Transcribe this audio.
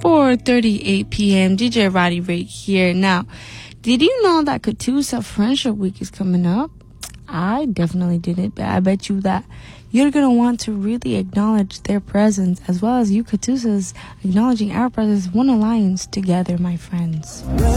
4:38 p.m. DJ Roddy right here. Now, did you know that Katusa Friendship Week is coming up? I definitely didn't, but I bet you that you're going to want to really acknowledge their presence, as well as you Katusas acknowledging our presence. One alliance together, my friends.